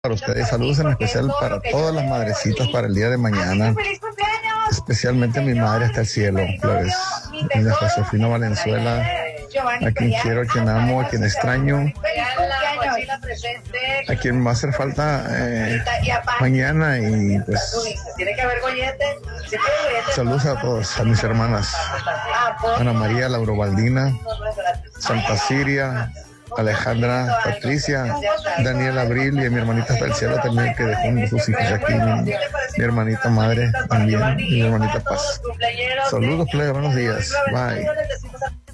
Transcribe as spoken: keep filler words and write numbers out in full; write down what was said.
para ustedes. Saludos en especial para todas las madrecitas para el día de mañana. Especialmente a mi madre hasta el cielo, Flores. Doña Josefina Valenzuela, a quien quiero, a quien amo, a quien extraño, a quien va a hacer falta eh, mañana. Y pues saludos a todos, a mis hermanas Ana María, Laura Valdina, Santa Siria, Alejandra, Patricia, Daniel Abril, y a mi hermanita hasta el cielo también, que dejó a sus hijos aquí, mi, mi hermanita madre también, y mi hermanita Paz. Saludos, plebe, buenos días, bye.